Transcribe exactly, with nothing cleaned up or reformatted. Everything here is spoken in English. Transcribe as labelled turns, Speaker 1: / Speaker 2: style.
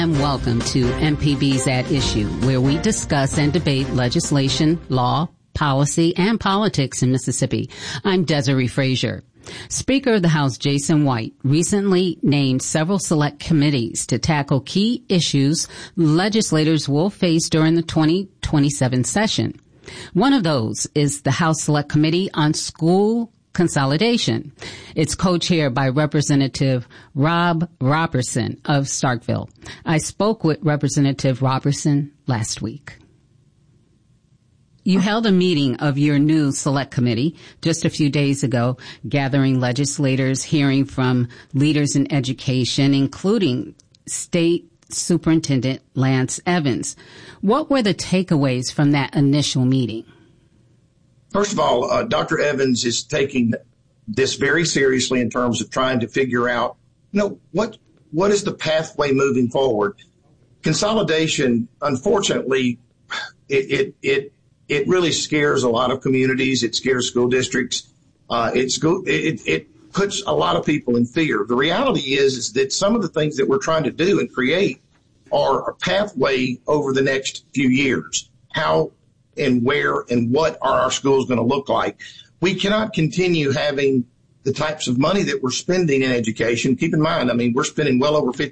Speaker 1: And welcome to M P B's At Issue, where we discuss and debate legislation, law, policy, and politics in Mississippi. I'm Desiree Frazier. Speaker of the House Jason White recently named several select committees to tackle key issues legislators will face during the twenty twenty-seven session. One of those is the House Select Committee on School Consolidation. It's co-chaired by Representative Rob Robertson of Starkville. I spoke with Representative Robertson last week. You held a meeting of your new select committee just a few days ago, gathering legislators, hearing from leaders in education, including State Superintendent Lance Evans. What were the takeaways from that initial meeting?
Speaker 2: First of all, uh, Doctor Evans is taking this very seriously in terms of trying to figure out, you know, what what is the pathway moving forward. Consolidation, unfortunately, it it it, it really scares a lot of communities. It scares school districts. Uh, it, school, it it puts a lot of people in fear. The reality is is that some of the things that we're trying to do and create are a pathway over the next few years. How and where and what are our schools going to look like? We cannot continue having the types of money that we're spending in education. Keep in mind, I mean, we're spending well over fifty